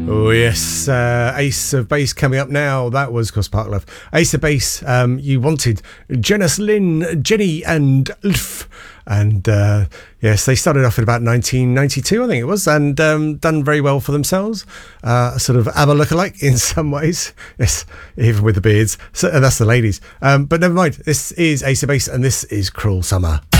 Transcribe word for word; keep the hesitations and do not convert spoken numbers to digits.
Oh yes, uh, Ace of Base coming up now. That was Cross Park Love. Ace of Base, um, you wanted Janice Lynn, Jenny and Ulf. And uh, yes, they started off in about nineteen ninety-two, I think it was, and um, done very well for themselves. Uh, sort of ABBA lookalike in some ways. Yes, even with the beards. So, and that's the ladies. Um, but never mind, this is Ace of Base and this is Cruel Summer.